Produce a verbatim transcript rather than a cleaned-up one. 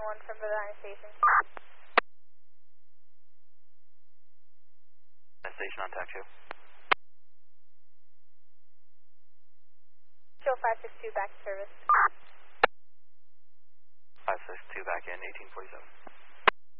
one from the line station. Station on tack two. Show five six two back to service. five six two back in, eighteen forty-seven.